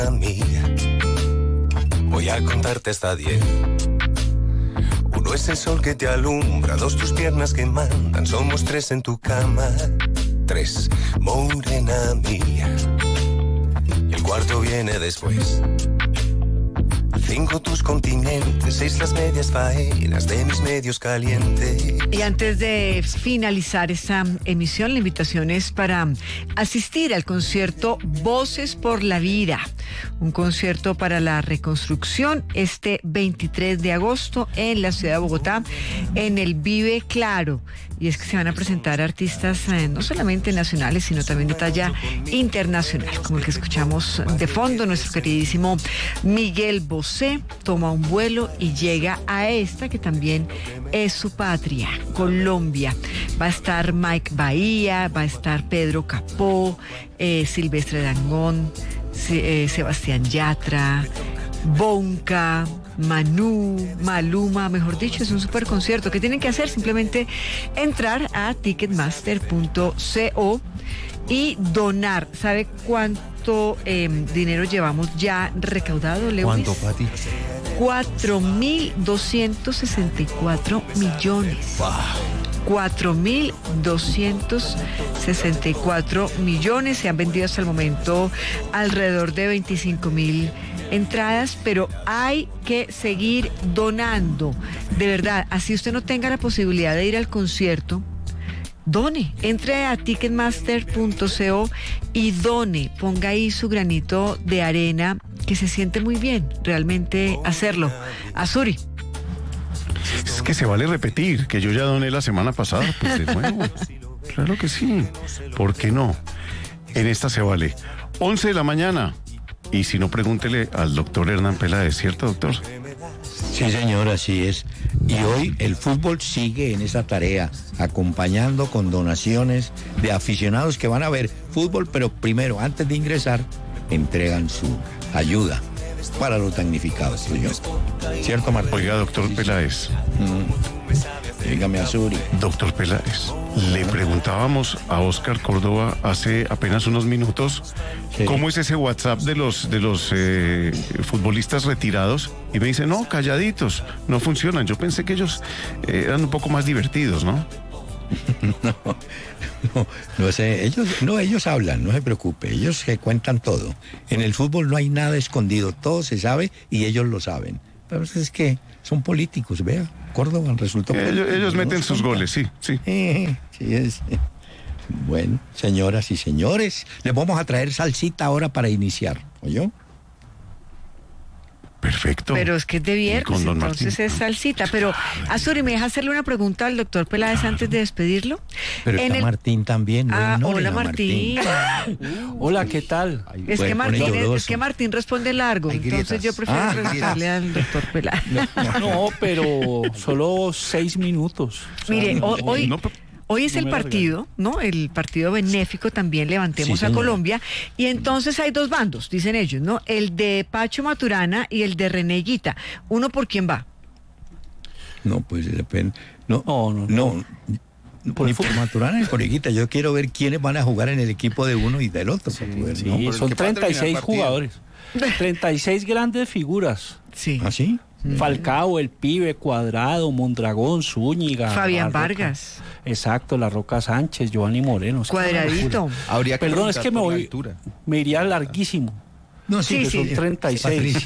Amiga, voy a contarte hasta 10. 1 es el sol que te alumbra, 2 tus piernas que mandan, somos 3 en tu cama. 3, morena mía, y el 4 viene después. 5 tus continentes, 6 las medias faenas de mis medios calientes. Y antes de finalizar esta emisión, la invitación es para asistir al concierto Voces por la Vida, un concierto para la reconstrucción este 23 de agosto en la ciudad de Bogotá, en el Vive Claro. Y es que se van a presentar artistas no solamente nacionales, sino también de talla internacional, como el que escuchamos de fondo, nuestro queridísimo Miguel Bosé toma un vuelo y llega a esta que también es su patria, Colombia. Va a estar Mike Bahía, va a estar Pedro Capó, Silvestre Dangond, Sebastián Yatra, Bonca, Manú, Maluma, mejor dicho, es un super concierto. ¿Qué tienen que hacer? Simplemente entrar a ticketmaster.co y donar. ¿Sabe cuánto dinero llevamos ya recaudado, Lewis? ¿Cuánto, Pati? 4.264 millones. Wow. 4.264 millones. Se han vendido hasta el momento alrededor de 25.000 entradas, pero hay que seguir donando. De verdad, así usted no tenga la posibilidad de ir al concierto, done, entre a ticketmaster.co y done, ponga ahí su granito de arena, que se siente muy bien realmente hacerlo. Azuri. Es que se vale repetir, que yo ya doné la semana pasada, pues de nuevo. Claro que sí. ¿Por qué no? En esta se vale. 11 de la mañana. Y si no, pregúntele al doctor Hernán Peláez, ¿cierto, doctor? Sí, señor, así es. Y hoy el fútbol sigue en esa tarea, acompañando con donaciones de aficionados que van a ver fútbol, pero primero, antes de ingresar, entregan su ayuda para los damnificados, señor. ¿Cierto, Martín? Oiga, doctor Peláez. Dígame, Azuri. Doctor Peláez, le preguntábamos a Óscar Córdoba hace apenas unos minutos, sí, ¿cómo es ese WhatsApp de los futbolistas retirados? Y me dice, no, calladitos, no funcionan. Yo pensé que ellos eran un poco más divertidos, ¿no? No sé, ellos hablan, no se preocupe, ellos se cuentan todo. En el fútbol no hay nada escondido, todo se sabe y ellos lo saben. Pero es que son políticos, vea, Córdoba resultó... Ellos meten sus goles, sí. Sí es. Bueno, señoras y señores, les vamos a traer salsita ahora para iniciar, ¿oyó? Perfecto. Pero es que es de viernes, entonces Martín es salsita. Pero, Azuri, ¿me deja hacerle una pregunta al doctor Peláez antes de despedirlo? Pero está Martín también. No hola, Martín. Hola, ¿qué tal? Es que Martín responde largo, entonces yo prefiero preguntarle al doctor Peláez. No, pero solo 6 minutos. Mire, hoy es el partido, ¿no? El partido benéfico también, Levantemos a Colombia. Y entonces hay 2 bandos, dicen ellos, ¿no? El de Pacho Maturana y el de René Higuita. ¿Uno por quién va? No, pues depende. No. Ni por Maturana ni por Higuita. Yo quiero ver quiénes van a jugar en el equipo de uno y del otro. Sí, son 36 jugadores. 36 grandes figuras. Sí. ¿Ah, sí? Falcao, el Pibe, Cuadrado, Mondragón, Zúñiga, Fabián Vargas. Exacto, La Roca Sánchez, Giovanni Moreno. Cuadradito. Perdón, es que me iría larguísimo. No, sí, son 36.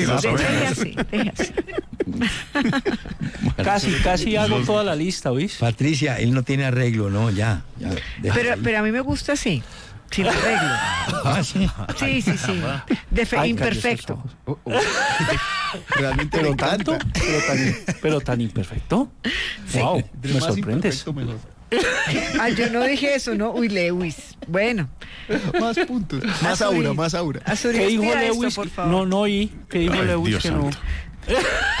Casi hago toda la lista, ¿oís? Patricia, él no tiene arreglo, no, ya. Pero a mí me gusta así. Sin arreglo. Sí. Imperfecto. Realmente pero tanto, pero tan imperfecto. Sí. Wow, me sorprendes. Yo no dije eso, ¿no? Uy, Lewis. Bueno. Más puntos. Más aura. Azuri, ¿qué dijo Lewis? Esto, por favor. No oí. ¿Qué dijo Lewis? Dios que santo. no.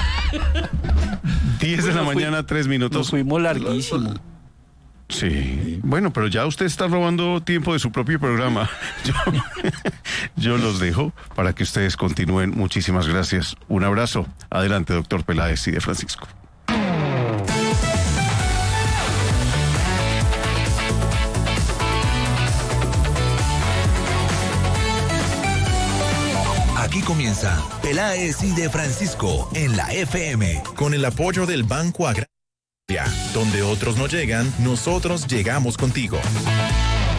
10 de la mañana, 3 minutos. Nos fuimos larguísimo. Sí, bueno, pero ya usted está robando tiempo de su propio programa. Yo los dejo para que ustedes continúen. Muchísimas gracias. Un abrazo. Adelante, doctor Peláez y de Francisco. Aquí comienza Peláez y de Francisco en la FM. Con el apoyo del Banco Agrario. Donde otros no llegan, nosotros llegamos contigo.